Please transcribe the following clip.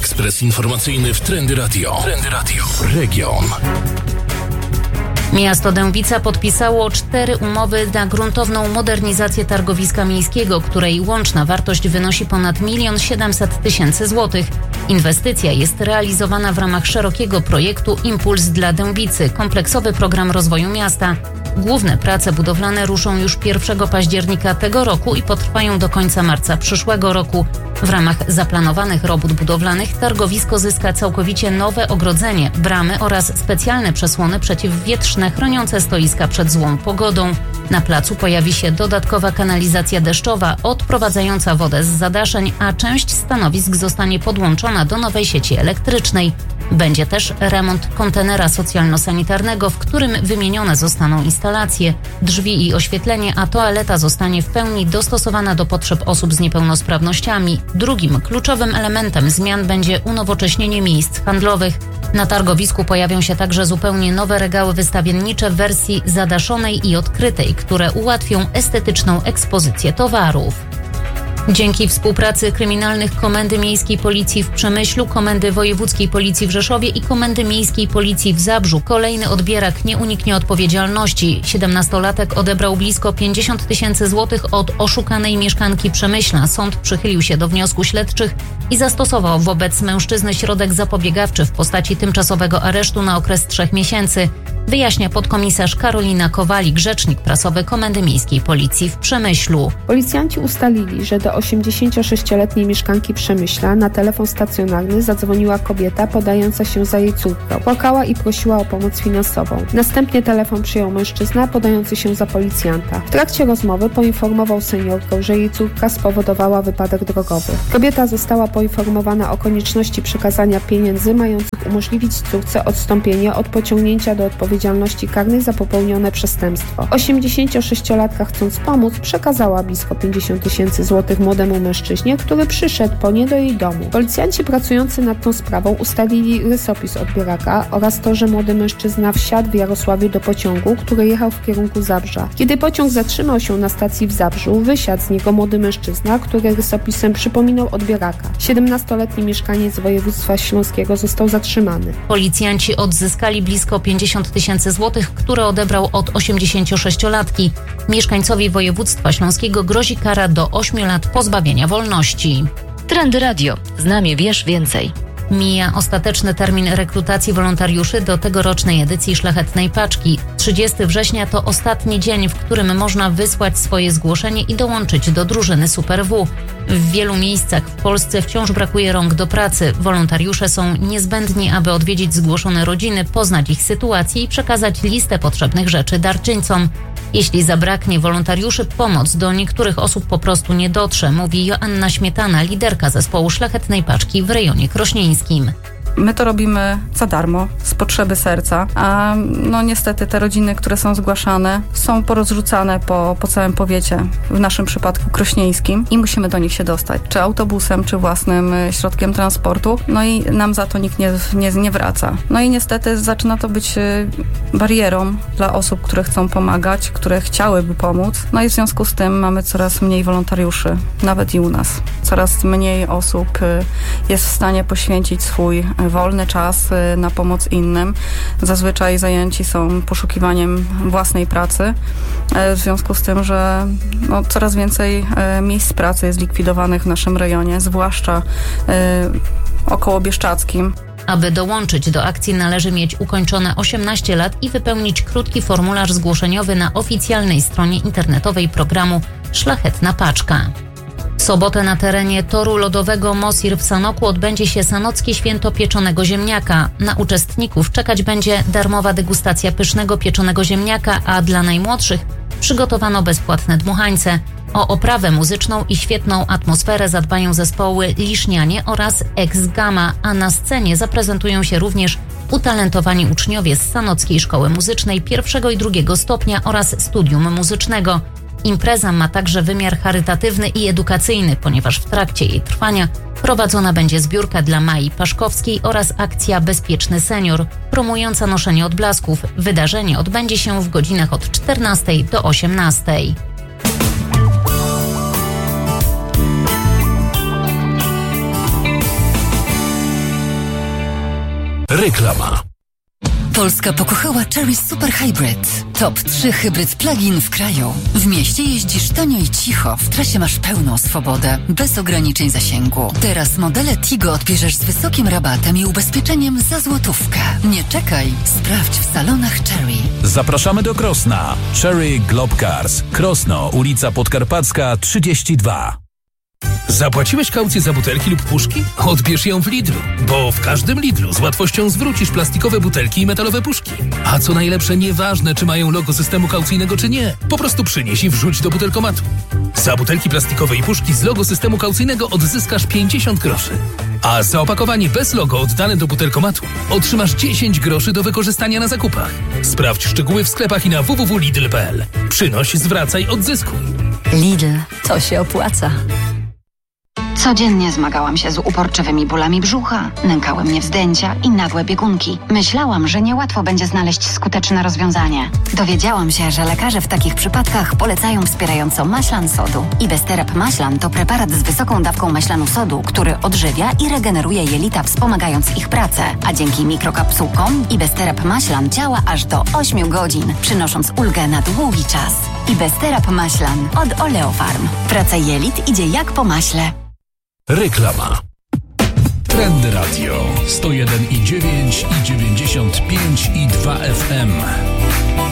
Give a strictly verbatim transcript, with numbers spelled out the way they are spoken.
Ekspres informacyjny w Trendy Radio. Trendy Radio. Region. Miasto Dębica podpisało cztery umowy na gruntowną modernizację targowiska miejskiego, której łączna wartość wynosi ponad milion siedemset tysięcy złotych. Inwestycja jest realizowana w ramach szerokiego projektu Impuls dla Dębicy, kompleksowy program rozwoju miasta. Główne prace budowlane ruszą już pierwszego października tego roku i potrwają do końca marca przyszłego roku. W ramach zaplanowanych robót budowlanych targowisko zyska całkowicie nowe ogrodzenie, bramy oraz specjalne przesłony przeciwwietrzne chroniące stoiska przed złą pogodą. Na placu pojawi się dodatkowa kanalizacja deszczowa odprowadzająca wodę z zadaszeń, a część stanowisk zostanie podłączona do nowej sieci elektrycznej. Będzie też remont kontenera socjalno-sanitarnego, w którym wymienione zostaną instalacje, drzwi i oświetlenie, a toaleta zostanie w pełni dostosowana do potrzeb osób z niepełnosprawnościami. Drugim kluczowym elementem zmian będzie unowocześnienie miejsc handlowych. Na targowisku pojawią się także zupełnie nowe regały wystawiennicze w wersji zadaszonej i odkrytej, które ułatwią estetyczną ekspozycję towarów. Dzięki współpracy kryminalnych Komendy Miejskiej Policji w Przemyślu, Komendy Wojewódzkiej Policji w Rzeszowie i Komendy Miejskiej Policji w Zabrzu kolejny odbierak nie uniknie odpowiedzialności. Siedemnastolatek odebrał blisko pięćdziesiąt tysięcy złotych od oszukanej mieszkanki Przemyśla. Sąd przychylił się do wniosku śledczych i zastosował wobec mężczyzny środek zapobiegawczy w postaci tymczasowego aresztu na okres trzech miesięcy. Wyjaśnia podkomisarz Karolina Kowalik, rzecznik prasowy Komendy Miejskiej Policji w Przemyślu. Policjanci ustalili, że do osiemdziesięciosześcioletniej mieszkanki Przemyśla na telefon stacjonarny zadzwoniła kobieta podająca się za jej córkę. Płakała i prosiła o pomoc finansową. Następnie telefon przyjął mężczyzna podający się za policjanta. W trakcie rozmowy poinformował seniorkę, że jej córka spowodowała wypadek drogowy. Kobieta została poinformowana o konieczności przekazania pieniędzy mających umożliwić córce odstąpienie od pociągnięcia do odpowiedzialności karnej za popełnione przestępstwo. osiemdziesięciosześciolatka, chcąc pomóc, przekazała blisko pięćdziesiąt tysięcy złotych młodemu mężczyźnie, który przyszedł po nie do jej domu. Policjanci pracujący nad tą sprawą ustalili rysopis odbieraka oraz to, że młody mężczyzna wsiadł w Jarosławiu do pociągu, który jechał w kierunku Zabrza. Kiedy pociąg zatrzymał się na stacji w Zabrzu, wysiadł z niego młody mężczyzna, który rysopisem przypominał odbieraka. siedemnastoletni mieszkaniec województwa śląskiego został zatrzymany. Policjanci odzyskali blisko pięćdziesiąt tysięcy złotych, które odebrał od osiemdziesięciosześciolatki. Mieszkańcowi województwa śląskiego grozi kara do ośmiu lat pozbawienia wolności. Trendy Radio. Z nami wiesz więcej. Mija ostateczny termin rekrutacji wolontariuszy do tegorocznej edycji Szlachetnej Paczki. trzydziestego września to ostatni dzień, w którym można wysłać swoje zgłoszenie i dołączyć do drużyny Super W. W wielu miejscach w Polsce wciąż brakuje rąk do pracy. Wolontariusze są niezbędni, aby odwiedzić zgłoszone rodziny, poznać ich sytuację i przekazać listę potrzebnych rzeczy darczyńcom. Jeśli zabraknie wolontariuszy, pomoc do niektórych osób po prostu nie dotrze, mówi Joanna Śmietana, liderka zespołu Szlachetnej Paczki w rejonie krośnieńskim. My to robimy za darmo, z potrzeby serca, a no niestety te rodziny, które są zgłaszane, są porozrzucane po, po całym powiecie, w naszym przypadku krośnieńskim, i musimy do nich się dostać, czy autobusem, czy własnym środkiem transportu, no i nam za to nikt nie, nie, nie wraca. No i niestety zaczyna to być barierą dla osób, które chcą pomagać, które chciałyby pomóc, no i w związku z tym mamy coraz mniej wolontariuszy, nawet i u nas. Coraz mniej osób jest w stanie poświęcić swój wolny czas na pomoc innym. Zazwyczaj zajęci są poszukiwaniem własnej pracy, w związku z tym, że no, coraz więcej miejsc pracy jest likwidowanych w naszym rejonie, zwłaszcza około Bieszczadzkim. Aby dołączyć do akcji, należy mieć ukończone osiemnaście lat i wypełnić krótki formularz zgłoszeniowy na oficjalnej stronie internetowej programu Szlachetna Paczka. W sobotę na terenie toru lodowego Mosir w Sanoku odbędzie się sanockie święto pieczonego ziemniaka. Na uczestników czekać będzie darmowa degustacja pysznego pieczonego ziemniaka, a dla najmłodszych przygotowano bezpłatne dmuchańce. O oprawę muzyczną i świetną atmosferę zadbają zespoły Lisznianie oraz Ex Gamma, a na scenie zaprezentują się również utalentowani uczniowie z Sanockiej Szkoły Muzycznej pierwszego i drugiego stopnia oraz studium muzycznego. Impreza ma także wymiar charytatywny i edukacyjny, ponieważ w trakcie jej trwania prowadzona będzie zbiórka dla Mai Paszkowskiej oraz akcja Bezpieczny Senior, promująca noszenie odblasków. Wydarzenie odbędzie się w godzinach od czternastej do osiemnastej. Reklama. Polska pokochała Chery Super Hybrid. Top trzy hybryd plug-in w kraju. W mieście jeździsz tanio i cicho, w trasie masz pełną swobodę, bez ograniczeń zasięgu. Teraz modele Tigo odbierzesz z wysokim rabatem i ubezpieczeniem za złotówkę. Nie czekaj, sprawdź w salonach Chery. Zapraszamy do Krosna. Chery Globe Cars. Krosno, ulica Podkarpacka trzydzieści dwa. Zapłaciłeś kaucję za butelki lub puszki? Odbierz ją w Lidlu, bo w każdym Lidlu z łatwością zwrócisz plastikowe butelki i metalowe puszki. A co najlepsze, nieważne czy mają logo systemu kaucyjnego czy nie, po prostu przynieś i wrzuć do butelkomatu. Za butelki plastikowe i puszki z logo systemu kaucyjnego odzyskasz pięćdziesiąt groszy. A za opakowanie bez logo oddane do butelkomatu otrzymasz dziesięć groszy do wykorzystania na zakupach. Sprawdź szczegóły w sklepach i na w w w kropka lidl kropka p l. Przynoś, zwracaj, odzyskuj. Lidl, to się opłaca. Codziennie zmagałam się z uporczywymi bólami brzucha, nękały mnie wzdęcia i nagłe biegunki. Myślałam, że niełatwo będzie znaleźć skuteczne rozwiązanie. Dowiedziałam się, że lekarze w takich przypadkach polecają wspierająco maślan sodu. Ibesterap maślan to preparat z wysoką dawką maślanu sodu, który odżywia i regeneruje jelita, wspomagając ich pracę. A dzięki mikrokapsułkom Ibesterap maślan działa aż do ośmiu godzin, przynosząc ulgę na długi czas. Ibesterap maślan od Oleofarm. Praca jelit idzie jak po maśle. Reklama. Trendy Radio sto jeden i dziewięć i dziewięćdziesiąt pięć i dwa F M.